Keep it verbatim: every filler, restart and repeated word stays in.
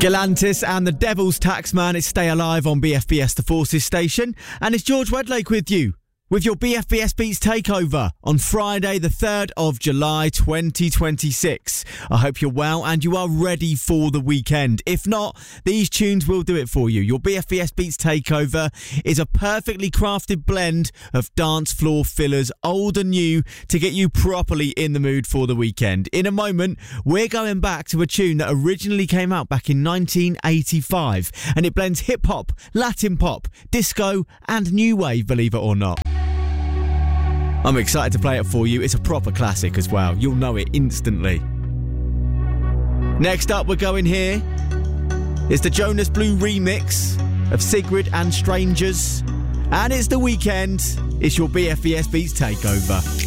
Galantis and the Devil's Taxman. It's Stay Alive on B F B S The Forces station. And it's George Wedlake with you, with your B F B S Beats takeover on Friday the third of July twenty twenty-six. I hope you're well and you are ready for the weekend. If not, these tunes will do it for you. Your B F B S Beats takeover is a perfectly crafted blend of dance floor fillers, old and new, to get you properly in the mood for the weekend. In a moment, we're going back to a tune that originally came out back in nineteen eighty-five, and it blends hip-hop, Latin pop, disco and new wave, believe it or not. I'm excited to play it for you. It's a proper classic as well. You'll know it instantly. Next up, we're going here. It's the Jonas Blue remix of Sigrid and Strangers. And it's the weekend. It's your B F B S Beats takeover.